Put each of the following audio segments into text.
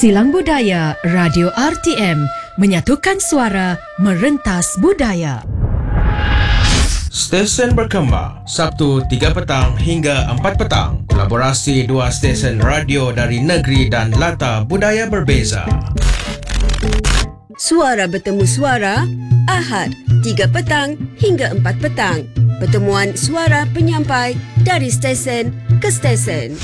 Silang Budaya Radio RTM menyatukan suara merentas budaya. Stesen berkembang Sabtu 3 petang hingga 4 petang. Kolaborasi dua stesen radio dari negeri dan latar budaya berbeza. Suara bertemu suara Ahad 3 petang hingga 4 petang. Pertemuan suara penyampai dari stesen ke stesen.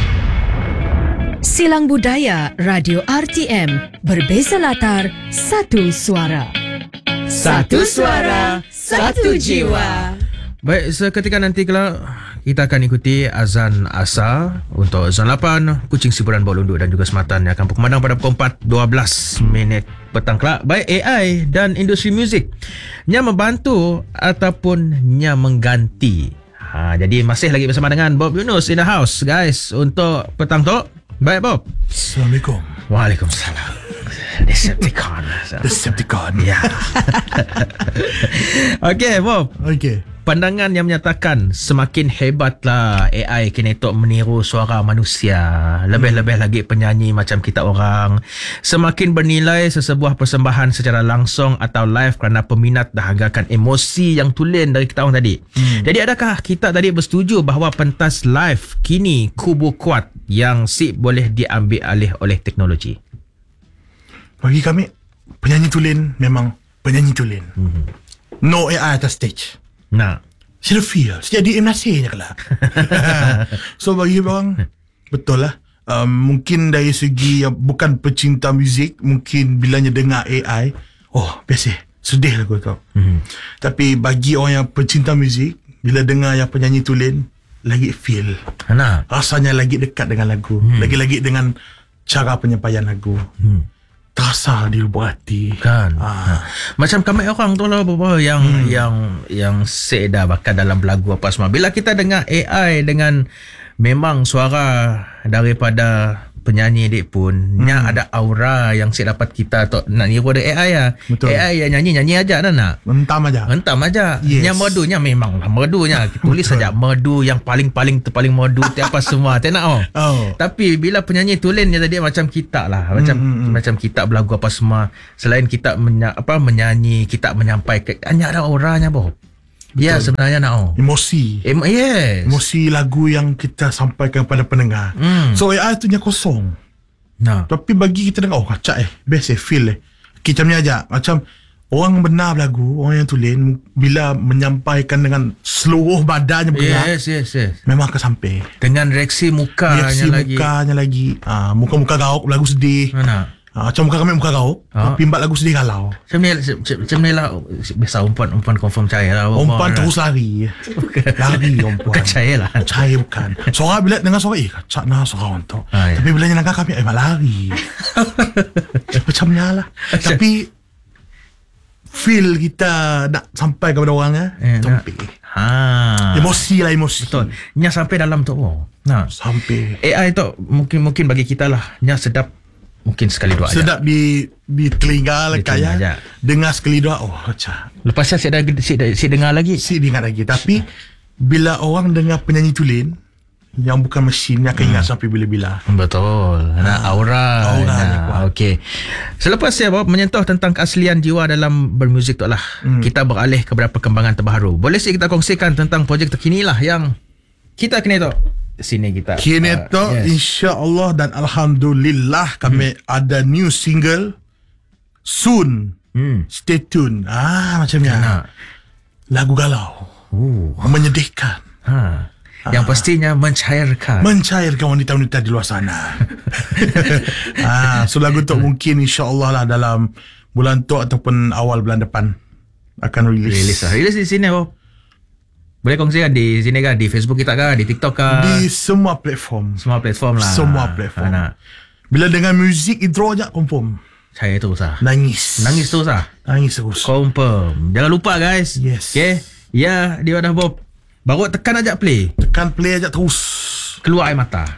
Silang Budaya Radio RTM, berbeza latar, satu suara. Satu suara, satu jiwa. Baik, seketika nanti kelak kita akan ikuti azan asar untuk zon 8 Kuching Siburan Bawalundu dan juga Sematan yang akan berkumandang pada pukul 4.12 petang kelak. Baik AI dan industri muzik yang membantu ataupun yang mengganti. Jadi masih lagi bersama dengan Bob Yunus in the house guys untuk petang tu. Baik Bob. Assalamualaikum. Waalaikumsalam. Decepticon. Ya. Okey Bob. Okey. Pandangan yang menyatakan semakin hebatlah AI kinetok meniru suara manusia. Lebih-lebih lagi penyanyi macam kita orang. Semakin bernilai sesebuah persembahan secara langsung atau live kerana peminat dah hargakan emosi yang tulen dari kita orang tadi. Jadi adakah kita tadi bersetuju bahawa pentas live kini kubu kuat yang boleh diambil alih oleh teknologi? Bagi kami, penyanyi tulen memang penyanyi tulen. No AI atas stage. Nah, Saya feel jadi Nasir je lah. So bagi orang, betul lah. Mungkin dari segi yang bukan pecinta muzik, mungkin bilanya dengar AI, oh biasa, sedih lagu tu. Tapi bagi orang yang pecinta muzik, bila dengar yang penyanyi tulen, lagi feel. nah. Rasanya lagi dekat dengan lagu. Lagi-lagi dengan cara penyampaian lagu. Terasa di lubuk hati Kan. Macam kami orang tu lah bapa yang dah bakal dalam lagu apa semua. Bila kita dengar AI dengan memang suara daripada penyanyi dik pun ada aura yang dapat kita tu nak niru ada AI lah. Betul. AI yang nyanyi aja dah nak. Hentam aja. Yes. Yang merdunya memang merdunya. Tulis saja merdu yang paling merdu apa semua. Tak nak Tapi bila penyanyi tulen dia tadi macam kita lah. Macam kita berlagu apa semua. Selain kita menyanyi, kita menyampaikan, hanya ada auranya Bob. Ya sebenarnya nak emosi. Yes. Emosi lagu yang kita sampaikan kepada pendengar. So AI tu nya kosong. Nah. Tapi bagi kita dengar, kacak best feel kita punya aja. Macam orang benar berlagu, orang yang tulen bila menyampaikan dengan seluruh badannya bergerak. Yes. Memang akan sampai. Dengan reaksi mukanya lagi. Muka-muka gauk lagu sedih. Mana? Macam muka kami muka gauk, tapi mbak lagu sedih galau. Macam ni lah. Biasa umpan confirm cair lah. Umpan terus lari. Lari umpan. Bukan cair lah. Cair bukan. Suara bila dengar suara, kacak nah suara orang tu. Ya. Tapi bila nyanyi kami, mak lari. Macamnya lah. Tapi feel kita nak sampai kepada orangnya, sampai. Emosi. Betul. Nya sampai dalam tu. Nah. Sampai. AI tu mungkin bagi kita lah. Nya sedap. Mungkin sekali dua aja. Sedap di telinga lah kaya. Dengar sekali dua, kacak. Lepas saya dengar lagi. Dengar lagi. Tapi bila orang dengar penyanyi tulen yang bukan mesin, yang akan ingat sampai bila-bila. Betul. Aura. Okey. Selepas saya menyentuh tentang keaslian jiwa dalam bermuzik tu lah. Kita beralih kepada perkembangan terbaru. Boleh sih kita kongsikan tentang projek terkini lah yang kita kena tahu. Sini kita Kinetok, insya-Allah dan alhamdulillah kami ada new single soon. Stay tune. Macamnya. Lagu galau. Menyedihkan. Yang pastinya mencairkan wanita-wanita di luar sana. So lagu tu mungkin insya-Allah lah dalam bulan tu ataupun awal bulan depan akan rilis. Rilis di sini boleh kongsikan di sini kan, di Facebook kita kan, di TikTok kan, di semua platform lah. Semua platform. Bila dengan muzik intro aja confirm. Saya terus Nangis terus. Confirm. Jangan lupa guys. Yes. Okay. Ya, di wadah Bob. Baru tekan aja play. Tekan play aja terus. Keluar air mata.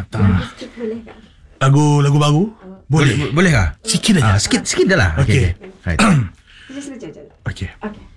Lagu baru? Boleh kah? Sikit aja. Sikit dah lah. Okay. Right. Okay.